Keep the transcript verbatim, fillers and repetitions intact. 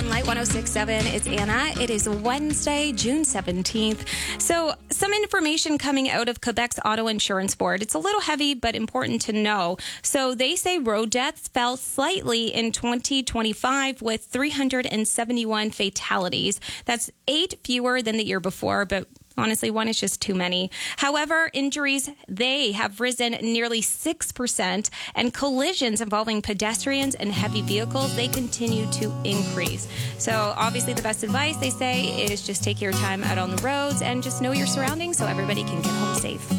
on Light one oh six point seven. It's Anna. It is Wednesday, June seventeenth. So some information coming out of Quebec's Auto Insurance Board. It's a little heavy, but important to know. So they say road deaths fell slightly in twenty twenty-five with three hundred seventy-one fatalities. That's eight fewer than the year before, but honestly, one is just too many. However, injuries, they have risen nearly six percent, and collisions involving pedestrians and heavy vehicles, they continue to increase. So obviously the best advice, they say, is just take your time out on the roads and just know your surroundings so everybody can get home safe.